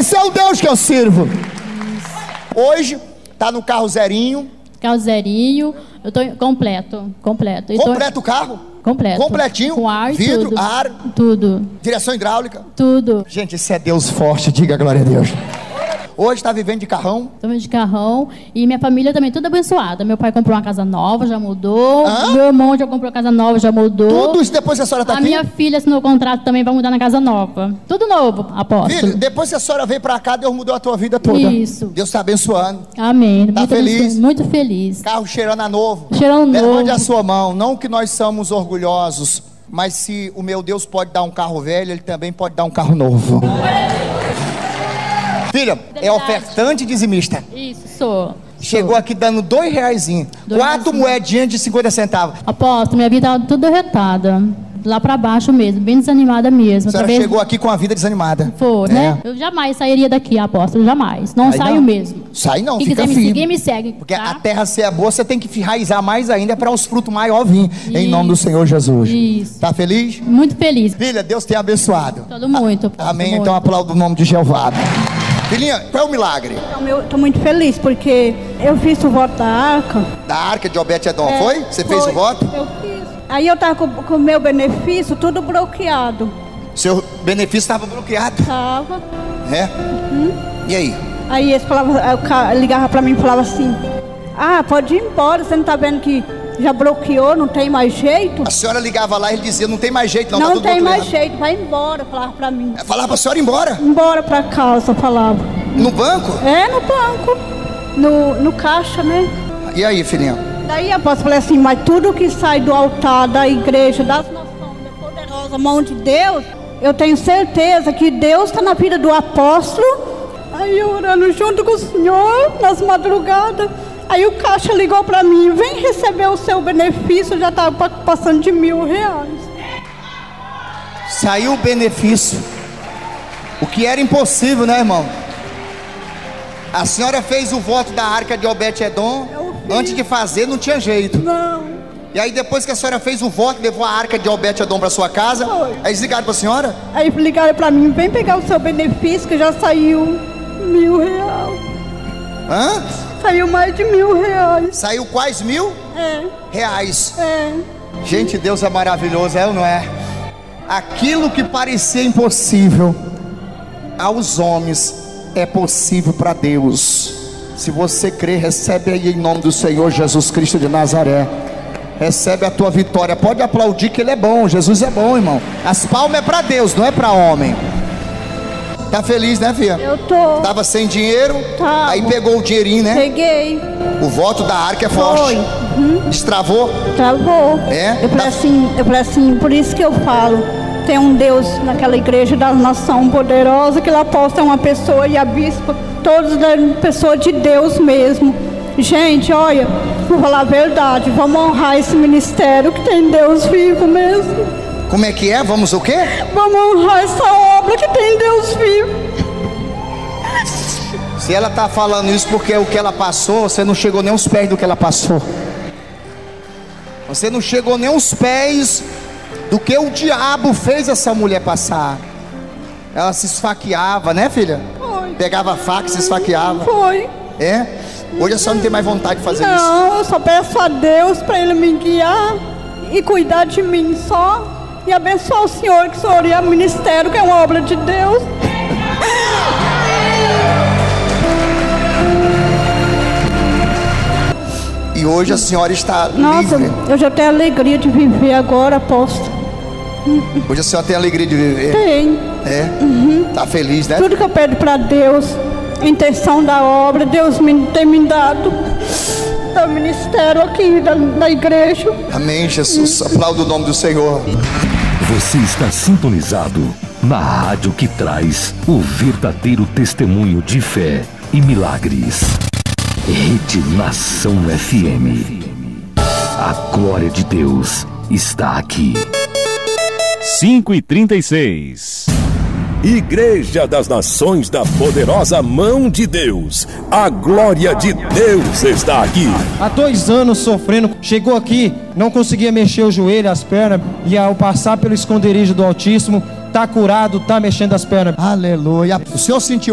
Esse é o Deus que eu sirvo. Hoje tá no carro zerinho. Carro zerinho. Eu tô completo. Completo o carro? Completo. Completinho? Com ar, vidro, tudo. ar, tudo. direção hidráulica? Tudo. Gente, esse é Deus forte, diga glória a Deus. Hoje está vivendo de carrão? Estamos de carrão. E minha família também, tudo abençoada. Meu pai comprou uma casa nova, já mudou. Hã? Meu irmão já comprou casa nova, já mudou. Tudo isso depois que a senhora está A aqui? minha filha assinou o contrato também, vai mudar na casa nova. Tudo novo, apóstolo. Filho, depois que a senhora veio para cá, Deus mudou a tua vida toda. Isso. Deus está abençoando. Amém. Tá Muito feliz? abençoado, muito feliz. Carro cheirando a novo. Cheirando Levante novo. a sua mão. Não que nós somos orgulhosos, mas se o meu Deus pode dar um carro velho, Ele também pode dar um carro novo. Filha, é ofertante e dizimista. Isso, sou. Chegou aqui dando R$2. 4 moedinhas de 50 centavos. Apóstolo, minha vida estava tudo derretada. Lá pra baixo mesmo, bem desanimada mesmo. A senhora chegou aqui com a vida desanimada. Foi, né? Eu jamais sairia daqui, apóstolo, jamais. Não Aí saio não. mesmo. Sai não, Quem fica quiser me firme. seguir, me segue. Porque tá? a terra ser boa, você tem que enraizar mais ainda para os frutos maiores vir. Em nome do Senhor Jesus. Isso. Tá feliz? Muito feliz. Filha, Deus tem abençoado. Todo muito. apóstolo, Amém. muito. Então aplauda o nome de Jeová. Filhinha, qual é o milagre? Então, eu tô muito feliz porque eu fiz o voto da arca. Da arca de Obed-Edom, foi? Você fez o voto? Eu fiz. Aí eu tava com o meu benefício tudo bloqueado. Seu benefício estava bloqueado. Tava. É? E aí? Aí eles falavam, aí o cara ligava pra mim e falava assim: ah, pode ir embora, você não tá vendo que já bloqueou, não tem mais jeito? A senhora ligava lá e ele dizia, não tem mais jeito não, tá Não tudo tem mais bloqueado. jeito, vai embora, falava pra mim. Falava pra senhora ir embora? Embora pra casa, falava. No banco? É, no banco, no caixa, né? E aí, filhinha? Daí a apóstola falou assim: mas tudo que sai do altar da igreja, das nações, da poderosa mão de Deus, eu tenho certeza que Deus está na vida do apóstolo. Aí eu orando junto com o Senhor, nas madrugadas. Aí o caixa ligou para mim: vem receber o seu benefício, já estava passando de R$1.000. Saiu o benefício. O que era impossível, né, irmão? A senhora fez o voto da arca de Obed-Edom. Antes de fazer, não tinha jeito. Não. E aí, depois que a senhora fez o voto, levou a arca de Obed-Edom para sua casa. Foi. Aí eles ligaram para a senhora? Aí ligaram para mim: vem pegar o seu benefício, que já saiu R$1.000. Hã? Saiu mais de R$1.000. Saiu quais R$1.000? É. É. Gente, Deus é maravilhoso, é ou não é? Aquilo que parecia impossível aos homens é possível para Deus. Se você crê, recebe aí em nome do Senhor Jesus Cristo de Nazaré. Recebe a tua vitória. Pode aplaudir que Ele é bom. Jesus é bom, irmão. As palmas é para Deus, não é para homem. Tá feliz, né, filha? Eu tô. Tava sem dinheiro, Tava. aí pegou o dinheirinho, né? Peguei. O voto da arca é forte. Foi. Destravou. Travou. É? Eu falei assim, por isso que eu falo, tem um Deus naquela igreja da nação poderosa, que lá aposta uma pessoa e a bispa, todos da pessoa de Deus mesmo. Gente, olha, vou falar a verdade, vamos honrar esse ministério que tem Deus vivo mesmo. Como é que é? Vamos o quê? Vamos honrar essa obra que tem Deus vivo. Se ela tá falando isso porque o que ela passou, você não chegou nem aos pés do que ela passou. Você não chegou nem aos pés do que o diabo fez essa mulher passar. Ela se esfaqueava, né, filha? Foi. Pegava a faca e se esfaqueava. Foi. É? Hoje a senhora não tem mais vontade de fazer isso. Não, eu só peço a Deus para Ele me guiar e cuidar de mim só. E abençoar o Senhor, que o Senhor é o ministério, que é uma obra de Deus. E hoje a senhora está Nossa, livre. eu já tenho alegria de viver agora, apóstolo. Hoje a senhora tem alegria de viver. Tem. É? Tá feliz, né? Tudo que eu peço para Deus, a intenção da obra, Deus tem me dado. Do ministério aqui, da igreja. Amém, Jesus. Aplauda o nome do Senhor. Você está sintonizado na rádio que traz o verdadeiro testemunho de fé e milagres. Rede Nação FM. A glória de Deus está aqui. 5h36. Igreja das Nações da Poderosa Mão de Deus. A glória de Deus está aqui. Há 2 anos sofrendo, chegou aqui, não conseguia mexer o joelho, as pernas, e ao passar pelo esconderijo do Altíssimo, tá curado, tá mexendo as pernas. Aleluia. O senhor sentiu